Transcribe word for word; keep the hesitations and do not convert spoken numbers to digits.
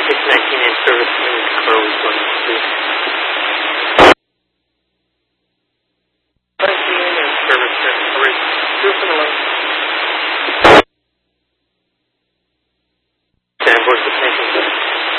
six nineteen in service, and Crow is going to nineteen in service, recovery, two from the left.